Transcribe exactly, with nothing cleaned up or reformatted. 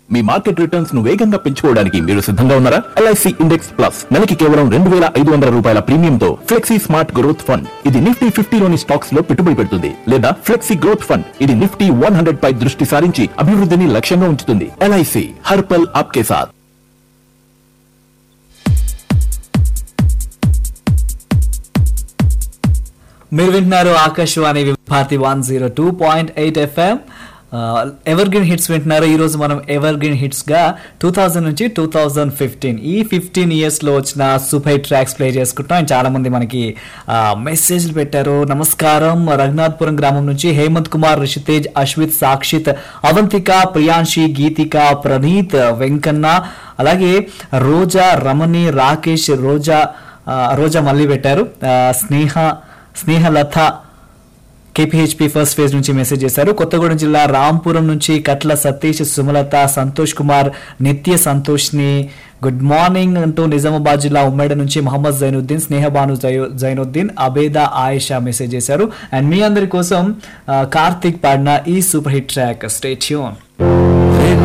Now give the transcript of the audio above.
మీ market returns ను వేగంగా పెంచుకోవడానికి మీరు సిద్ధంగా ఉన్నారా? ఎల్ఐసి ఇండెక్స్ ప్లస్ నెలకి కేవలం రెండు వేల ఐదు వందల రూపాయల ప్రీమియంతో ఫ్లెక్సీ స్మార్ట్ గ్రోత్ ఫండ్. ఇది నిఫ్టీ ఫిఫ్టీలోని స్టాక్స్ లో పెట్టుబడి పెడుతుంది లేదా ఫ్లెక్సీ గ్రోత్ ఫండ్. ఇది నిఫ్టీ వన్ హండ్రెడ్ పై దృష్టి సారించి అభివృద్ధిని లక్ష్యంగా ఉంచుతుంది. ఎల్ఐసి హర్ పల్ ఆప్కే సాథ్. మీరు వింటున్నారు Akashvani Bharati one zero two point eight FM. Ever green hits వింటున్నారు. ఈ రోజు మనం ఎవర్ గ్రీన్ హిట్స్ గా టూ థౌజండ్ నుంచి టూ థౌజండ్ ఫిఫ్టీన్ ఈ ఫిఫ్టీన్ ఇయర్స్ లో వచ్చిన సూపర్ ట్రాక్స్ ప్లే చేసుకుంటాం. చాలా మంది మనకి మెసేజ్లు పెట్టారు. నమస్కారం, రఘునాథ్పురం గ్రామం నుంచి హేమంత్ కుమార్, రిషితేజ్, అశ్విత్, సాక్షిత్, అవంతిక, ప్రియాంశి, గీతిక, ప్రణీత్, వెంకన్న, అలాగే రోజా, రమణి, రాకేష్, రోజా రోజా మళ్ళీ పెట్టారు. స్నేహ స్నేహలత కేపీహెచ్పీ ఫస్ట్ ఫేజ్ నుంచి మెసేజ్ చేశారు. కొత్తగూడెం జిల్లా రాంపురం నుంచి కట్ల సతీష్, సుమలత, సంతోష్ కుమార్, నిత్య సంతోష్ని గుడ్ మార్నింగ్ అంటూ నిజామాబాద్ జిల్లా ఉమ్మడి నుంచి మహమ్మద్ జైనుద్దీన్, స్నేహబాను జైనుద్దీన్, అబేదా, ఆయిషా మెసేజ్ చేశారు. అండ్ మీ అందరి కోసం కార్తిక్ పాడిన ఈ super hit track stay tune.